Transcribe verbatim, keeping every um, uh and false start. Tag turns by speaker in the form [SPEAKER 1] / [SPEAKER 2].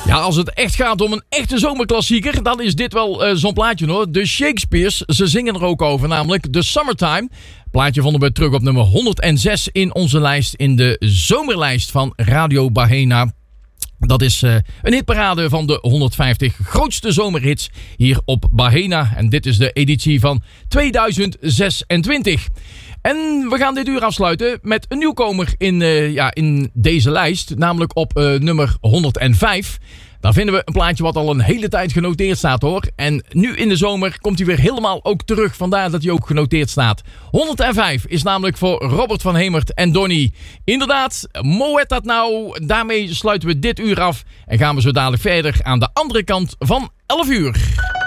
[SPEAKER 1] Ja, als het echt gaat om een echte zomerklassieker, dan is dit wel uh, zo'n plaatje hoor. De Shakespeares, ze zingen er ook over, namelijk The Summertime. Plaatje vonden we terug op nummer honderdzes in onze lijst, in de zomerlijst van Radio Bahena. Dat is uh, een hitparade van de honderdvijftig grootste zomerhits hier op Bahena. En dit is de editie van tweeduizend zesentwintig. En we gaan dit uur afsluiten met een nieuwkomer in, uh, ja, in deze lijst. Namelijk op uh, nummer honderdvijf. Daar vinden we een plaatje wat al een hele tijd genoteerd staat hoor. En nu in de zomer komt hij weer helemaal ook terug. Vandaar dat hij ook genoteerd staat. honderdvijf is namelijk voor Robert van Hemert en Donny. Inderdaad, Moet dat nou. Daarmee sluiten we dit uur af. En gaan we zo dadelijk verder aan de andere kant van elf uur.